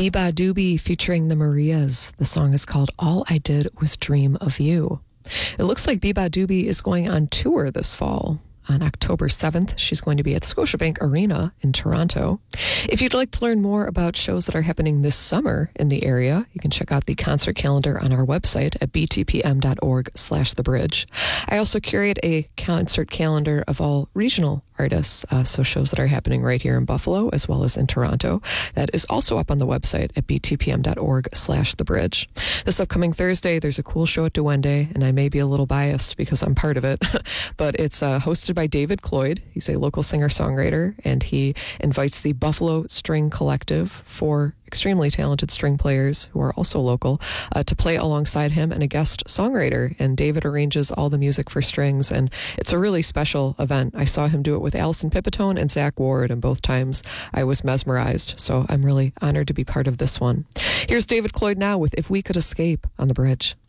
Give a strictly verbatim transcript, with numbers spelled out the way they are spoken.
Biba Doobie featuring the Marias. The song is called All I Did Was Dream of You. It looks like Biba Doobie is going on tour this fall. On October seventh, she's going to be at Scotiabank Arena in Toronto. If you'd like to learn more about shows that are happening this summer in the area, you can check out the concert calendar on our website at b t p m dot org slash the bridge. I also curate a concert calendar of all regional artists, uh, so shows that are happening right here in Buffalo as well as in Toronto. That is also up on the website at b t p m dot org slash the bridge. This upcoming Thursday, there's a cool show at Duwende, and I may be a little biased because I'm part of it, but it's uh, hosted by David Cloyd. He's a local singer-songwriter, and he invites the Buffalo String Collective, four extremely talented string players who are also local, uh, to play alongside him and a guest songwriter. And David arranges all the music for strings, and it's a really special event. I saw him do it with Alison Pipitone and Zach Ward, and both times I was mesmerized. So I'm really honored to be part of this one. Here's David Cloyd now with If We Could Escape on the Bridge.